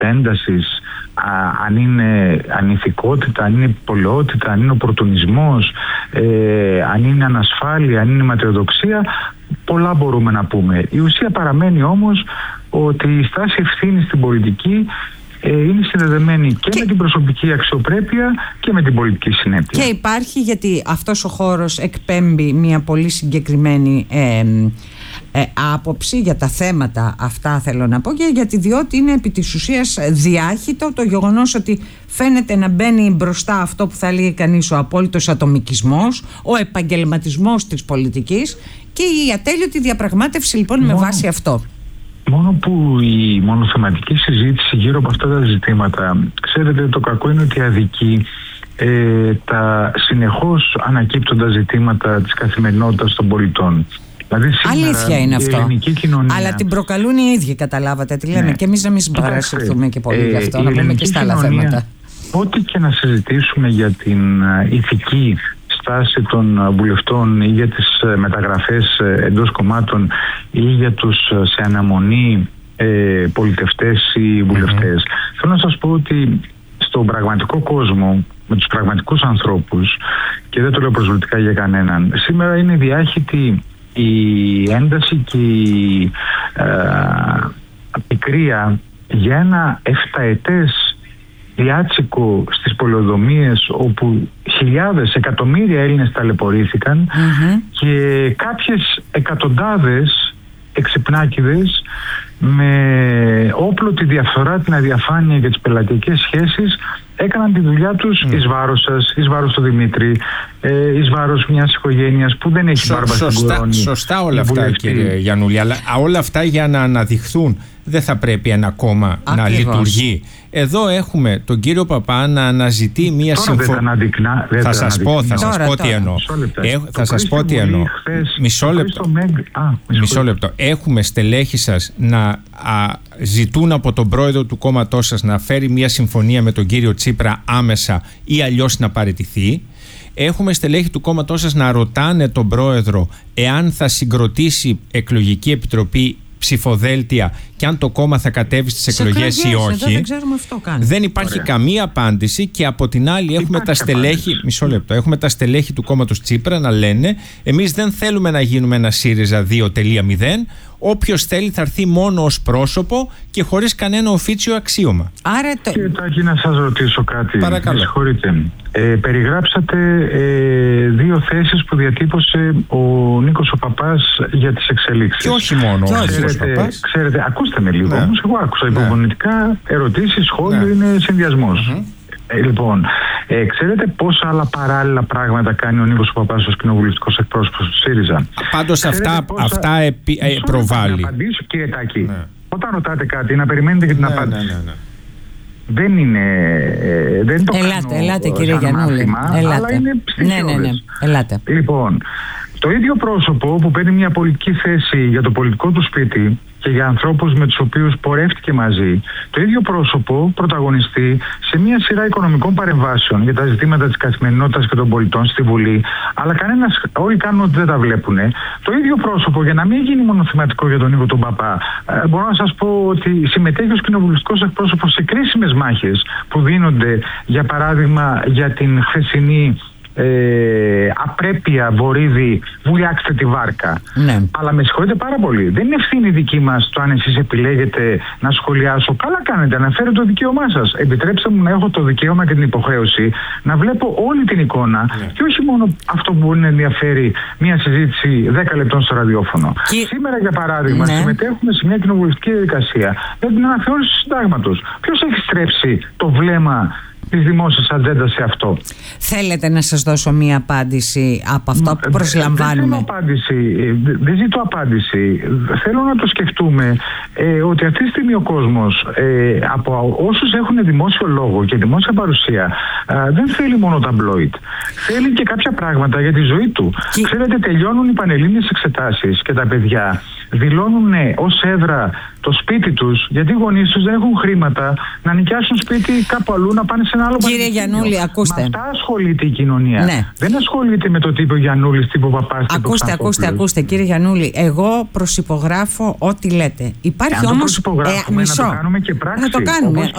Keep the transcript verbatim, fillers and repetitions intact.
έντασης, α, αν είναι ανηθικότητα, αν είναι πολαιότητα, αν είναι οπορτουνισμός, ε, αν είναι ανασφάλεια, αν είναι ματαιοδοξία, πολλά μπορούμε να πούμε. Η ουσία παραμένει όμως ότι η στάση ευθύνης στην πολιτική ε, είναι συνδεδεμένη και, και με την προσωπική αξιοπρέπεια και με την πολιτική συνέπεια. Και υπάρχει, γιατί αυτός ο χώρος εκπέμπει μια πολύ συγκεκριμένη ε, ε, άποψη για τα θέματα αυτά, θέλω να πω, και γιατί διότι είναι επί της ουσίας διάχυτο το γεγονός ότι φαίνεται να μπαίνει μπροστά αυτό που θα λέγει κανείς ο απόλυτος ατομικισμός, ο επαγγελματισμός της πολιτικής και η ατέλειωτη διαπραγμάτευση λοιπόν μόνο, με βάση αυτό. Μόνο που η μονοθεματική συζήτηση γύρω από αυτά τα ζητήματα, ξέρετε, το κακό είναι ότι αδικεί ε, τα συνεχώς ανακύπτοντα ζητήματα της καθημερινότητας των πολιτών. Δηλαδή σήμερα, αλήθεια είναι αυτό. Κοινωνία... Αλλά την προκαλούν οι ίδιοι, καταλάβατε τι λέμε. Ναι. Και εμείς να μην συμπαρασυρθούμε και πολύ ε, γι' αυτό, να πούμε και στα άλλα θέματα. Ό,τι και να συζητήσουμε για την ηθική στάση των βουλευτών ή για τις μεταγραφές εντός κομμάτων ή για τους σε αναμονή ε, πολιτευτές ή βουλευτές, mm-hmm. θέλω να σας πω ότι στον πραγματικό κόσμο, με τους πραγματικούς ανθρώπους, και δεν το λέω προσβλητικά για κανέναν, σήμερα είναι διάχυτη η ένταση και η ε, πικρία για ένα εφταετές διάτσικο στις πολεοδομίες όπου χιλιάδες, εκατομμύρια Έλληνες ταλαιπωρήθηκαν mm-hmm. και κάποιες εκατοντάδες εξυπνάκηδες με όπλο τη διαφθορά, την αδιαφάνεια και τις πελατειακές σχέσεις έκαναν τη δουλειά τους mm. εις βάρος σας, εις βάρος του Δημήτρη, ε, εις βάρος μιας οικογένειας που δεν έχει μπάρμπα στην κορώνη. Σωστά όλα αυτά, κύριε Γιαννούλη, αλλά όλα αυτά για να αναδειχθούν δεν θα πρέπει ένα κόμμα Ακριβώς. να λειτουργεί. Εδώ έχουμε τον κύριο Παπά να αναζητεί μία συμφωνία. Θα σας πω, θα σας πω τι εννοώ. Θα σας πω τι εννοώ. Μισό λεπτό. Μισό λεπτό. Έχουμε στελέχη σας να α, ζητούν από τον πρόεδρο του κόμματός σας να φέρει μία συμφωνία με τον κύριο Τσίπρα άμεσα ή αλλιώς να παραιτηθεί. Έχουμε στελέχη του κόμματός σας να ρωτάνε τον πρόεδρο εάν θα συγκροτήσει εκλογική επιτροπή ψηφοδέλτια και αν το κόμμα θα κατέβει στις εκλογές ή όχι. Εδώ δεν ξέρουμε αυτό καν. Δεν υπάρχει Ωραία. καμία απάντηση και από την άλλη έχουμε τα στελέχη, μισό λεπτό, έχουμε τα στελέχη του κόμματος Τσίπρα να λένε εμείς δεν θέλουμε να γίνουμε ένα ΣΥΡΙΖΑ δύο κόμμα μηδέν, όποιος θέλει θα έρθει μόνο ως πρόσωπο και χωρίς κανένα οφίτσιο αξίωμα. Άρα το... Κύριε Τάκη, να σας ρωτήσω κάτι. Παρακαλώ. Με συγχωρείτε. Ε, περιγράψατε ε, δύο θέσεις που διατύπωσε ο Νίκος ο Παπάς για τις εξελίξεις. Και όχι μόνο ο Νίκος Παπάς. Ξέρετε, ακούστε με λίγο, ναι. όμως εγώ άκουσα ναι. υπομονητικά ερωτήσεις, σχόλιο, ναι. είναι συνδυασμός. Mm-hmm. Ε, λοιπόν, ε, ξέρετε πόσα άλλα παράλληλα πράγματα κάνει ο Νίκος Παπάς ως κοινοβουλευτικός εκπρόσωπος του ΣΥΡΙΖΑ? Πάντως αυτά, πόσα... αυτά επί, ε, προβάλλει. Να απαντήσω, κύριε Τάκη. Ναι. Όταν ρωτάτε κάτι, να περιμένετε και την ναι, απάντηση. Ναι, ναι, ναι. Δεν είναι. Ε, δεν το ελάτε, κάνω ελάτε κύριε Γιαννούλη. Αλλά είναι ναι, ναι, ναι. Ελάτε. Λοιπόν, το ίδιο πρόσωπο που παίρνει μια πολιτική θέση για το πολιτικό του σπίτι και για ανθρώπους με τους οποίους πορεύτηκε μαζί, το ίδιο πρόσωπο πρωταγωνιστεί σε μια σειρά οικονομικών παρεμβάσεων για τα ζητήματα της καθημερινότητας και των πολιτών στη Βουλή, αλλά κανένας, όλοι κάνουν ότι δεν τα βλέπουν. Το ίδιο πρόσωπο, για να μην γίνει μονοθεματικό για τον Νίκο τον Παπά, μπορώ να σας πω ότι συμμετέχει ως κοινοβουλευτικός εκπρόσωπος σε κρίσιμες μάχες που δίνονται, για παράδειγμα, για την χθεσινή Ε, απρέπεια βορίδι, βουλιάξτε τη βάρκα. Ναι. Αλλά με συγχωρείτε πάρα πολύ, δεν είναι ευθύνη δική μας το αν εσείς επιλέγετε να σχολιάσω. Καλά κάνετε, αναφέρετε το δικαίωμά σας. Επιτρέψτε μου να έχω το δικαίωμα και την υποχρέωση να βλέπω όλη την εικόνα, ναι. και όχι μόνο αυτό που μπορεί να ενδιαφέρει μια συζήτηση δέκα λεπτών στο ραδιόφωνο. Και... Σήμερα, για παράδειγμα, ναι. συμμετέχουμε σε μια κοινοβουλευτική διαδικασία για την αναθεώρηση του συντάγματος. Ποιος έχει στρέψει το βλέμμα της δημόσιας ατζέντας σε αυτό? Θέλετε να σας δώσω μία απάντηση από αυτό που προσλαμβάνουμε? Δεν ζητώ απάντηση. Δεν ζητώ απάντηση. Θέλω να το σκεφτούμε ε, ότι αυτή τη στιγμή ο κόσμος ε, από όσους έχουν δημόσιο λόγο και δημόσια παρουσία ε, δεν θέλει μόνο ταμπλόιτ. Θέλει και κάποια πράγματα για τη ζωή του. Και... Ξέρετε, τελειώνουν οι πανελλήνιες εξετάσεις και τα παιδιά δηλώνουν ως έδρα το σπίτι τους, γιατί οι γονείς τους δεν έχουν χρήματα να νοικιάσουν σπίτι κάπου αλλού, να πάνε σε ένα άλλο πανεπιστήμιο. Κύριε Γιαννούλη, ακούστε. Με αυτά ασχολείται η κοινωνία. Ναι. Δεν ασχολείται με το τύπο Γιαννούλης, τύπο Παπάς, τύπο Ακούστε, ακούστε, ακούστε, κύριε Γιαννούλη. Εγώ προσυπογράφω ό,τι λέτε. Υπάρχει όμως. Ε, μισό. Να το κάνουμε και πράξη. Να το κάνουμε.